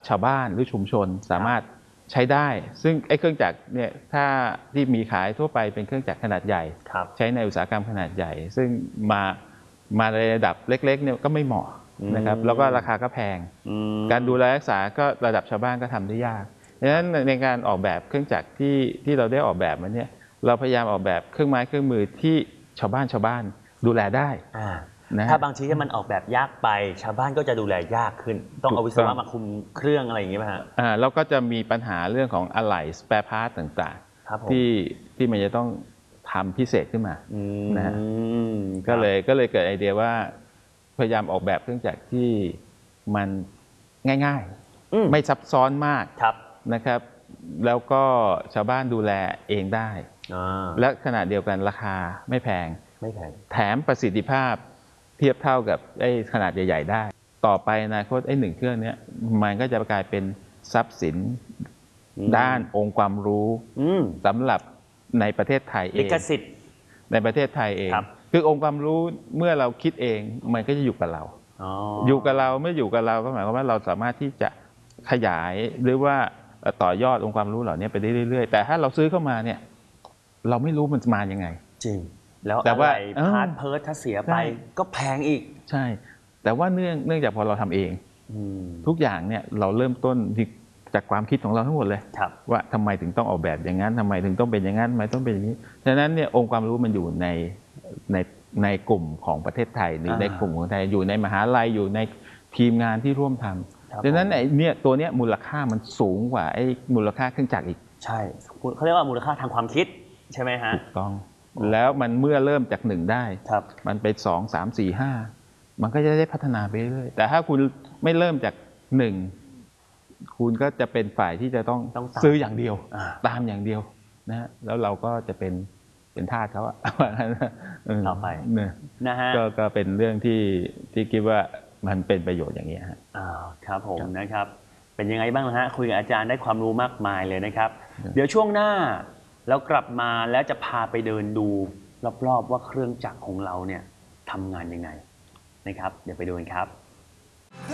ชาวบ้านหรือชุมชนสามารถใช้ได้ซึ่งไอ้เครื่องจักรเนี่ยถ้าที่มีขายทั่วไปเป็นเครื่องจักรขนาดใหญ่ใช้ในอุตสาหกรรมขนาดใหญ่ซึ่งมาในระดับเล็กๆเนี่ยก็ไม่เหมาะนะครับแล้วก็ราคาก็แพงการดูแลรักษาก็ระดับชาวบ้านก็ทำได้ยากดังนั้นในการออกแบบเครื่องจักรที่เราได้ออกแบบมาเนี่ยเราพยายามออกแบบเครื่องไม้เครื่องมือที่ชาวบ้านดูแลได้ถ้าบางทีถ้ามันออกแบบยากไปชาวบ้านก็จะดูแลยากขึ้นต้องเอาวิศวะมาคุมเครื่องอะไรอย่างนี้ไหมฮะแล้วก็จะมีปัญหาเรื่องของอะไหล่สเปร์พาร์ทต่างๆที่มันจะต้องทำพิเศษขึ้นมานะฮะก็เลยเกิดไอเดียว่าพยายามออกแบบเครื่องจักรที่มันง่ายๆไม่ซับซ้อนมากนะครับแล้วก็ชาวบ้านดูแลเองได้และขณะเดียวกันราคาไม่แพงแถมประสิทธิภาพเทียบเท่ากับไอ้ขนาดใหญ่ๆได้ต่อไปอนาคตไอ้1เครื่องนี้มันก็จะกลายเป็นทรัพย์สินด้านองค์ความรู้สำหรับในประเทศไทยเองลิขสิทธิ์ในประเทศไทยเองคือองค์ความรู้เมื่อเราคิดเองมันก็จะอยู่กับเราอยู่กับเราไม่อยู่กับเราก็หมายความว่าเราสามารถที่จะขยายหรือว่าต่อยอดองค์ความรู้เหล่านี้ไปได้เรื่อยๆแต่ถ้าเราซื้อเข้ามาเนี่ยเราไม่รู้มันมายังไงจริงแล้วอะไรพาร์ทเพิร์ทถ้าเสียไปก็แพงอีกใช่แต่ว่าเนื่องจากพอเราทำเองทุกอย่างเนี่ยเราเริ่มต้นจากความคิดของเราทั้งหมดเลยว่าทำไมถึงต้องออกแบบอย่างนั้นทำไมถึงต้องเป็นอย่างนั้นทำไมต้องเป็นอย่างนี้ฉะนั้นเนี่ยองค์ความรู้มันอยู่ในกลุ่มของประเทศไทยหรือในกลุ่มของไทยอยู่ในมหาลัยอยู่ในทีมงานที่ร่วมทำดังนั้นเนี่ยตัวเนี้ยมูลค่ามันสูงกว่าไอ้มูลค่าเครื่องจักรอีกใช่เขาเรียกว่ามูลค่าทางความคิดใช่ไหมฮะถูกต้องแล้วมันเมื่อเริ่มจาก1ได้มันไป2 3 4 5มันก็จะได้พัฒนาไปเรื่อยแต่ถ้าคุณไม่เริ่มจาก1คุณก็จะเป็นฝ่ายที่จะต้องซื้ออย่างเดียวตามอย่างเดียวนะแล้วเราก็จะเป็นทาสเขาต่อไปนะฮะก็เป็นเรื่องที่คิดว่ามันเป็นประโยชน์อย่างนี้ฮะครับผมนะครับเป็นยังไงบ้างนะฮะคุยกับอาจารย์ได้ความรู้มากมายเลยนะครับเดี๋ยวช่วงหน้าแล้วกลับมาแล้วจะพาไปเดินดูรอบๆว่าเครื่องจักรของเราเนี่ยทำงานยังไงนะครับเดี๋ยวไปดูกันครับ